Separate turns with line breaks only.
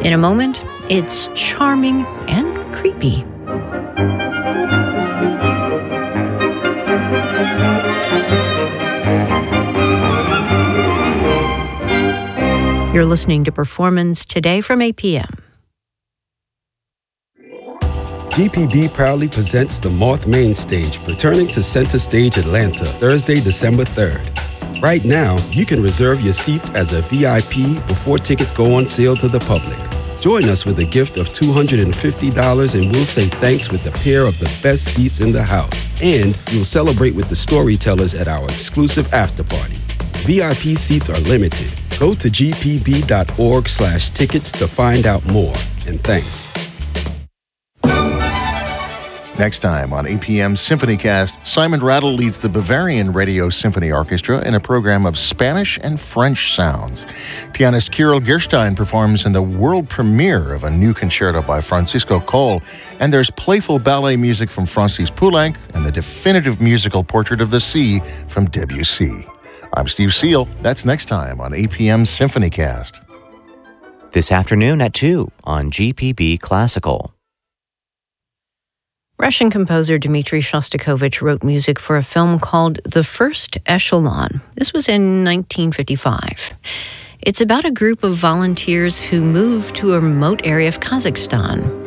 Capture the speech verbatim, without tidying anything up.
In a moment, it's charming and creepy. You're listening to Performance Today from eight p.m.
G P B proudly presents the Moth Main Stage, returning to Center Stage Atlanta, Thursday, December third. Right now, you can reserve your seats as a V I P before tickets go on sale to the public. Join us with a gift of two hundred fifty dollars and we'll say thanks with a pair of the best seats in the house. And you'll celebrate with the storytellers at our exclusive after party. V I P seats are limited. Go to g p b dot org slash tickets to find out more. And thanks.
Next time on eight p.m. SymphonyCast, Simon Rattle leads the Bavarian Radio Symphony Orchestra in a program of Spanish and French sounds. Pianist Kirill Gerstein performs in the world premiere of a new concerto by Francisco Coll, and there's playful ballet music from Francis Poulenc and the definitive musical portrait of the sea from Debussy. I'm Steve Seal. That's next time on eight p.m. SymphonyCast.
This afternoon at two on G P B Classical.
Russian composer Dmitri Shostakovich wrote music for a film called The First Echelon. This was in nineteen fifty-five. It's about a group of volunteers who move to a remote area of Kazakhstan.